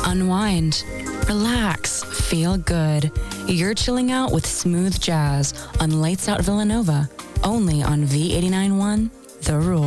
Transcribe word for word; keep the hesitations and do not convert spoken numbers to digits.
unwind, relax, feel good. You're chilling out with smooth jazz on Lights Out Villanova, only on V eighty-nine point one, The Rule.